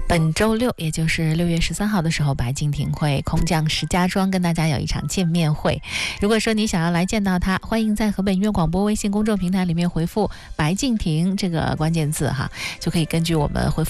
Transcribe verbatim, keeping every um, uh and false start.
本周六，也就是六月十三号的时候，白敬亭会空降石家庄跟大家有一场见面会。如果说你想要来见到他，欢迎在河北音乐广播微信公众平台里面回复白敬亭这个关键字哈，就可以根据我们回复